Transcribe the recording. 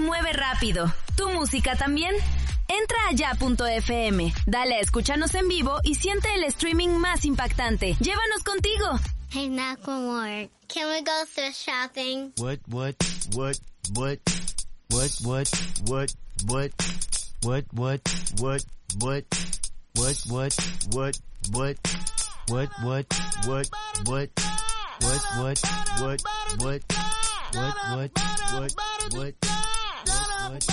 mueve rápido. ¿Tu música también? Entra a ya.fm, dale a escúchanos en vivo y siente el streaming más impactante. ¡Llévanos contigo! Hey, Macklemore, can we go thrift shopping? What?